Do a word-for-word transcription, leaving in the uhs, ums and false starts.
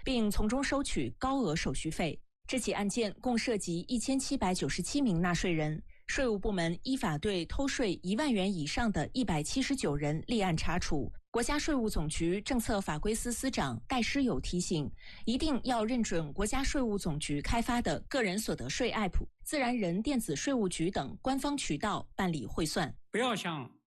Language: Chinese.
并从中收取高额手续费。这起案件共涉及一千七百九十七名纳税人，税务部门依法对偷税一万元以上的一百七十九人立案查处。国家税务总局政策法规司司长戴诗友提醒，一定要认准国家税务总局开发的个人所得税 A P P、自然人电子税务局等官方渠道办理汇算， 不要像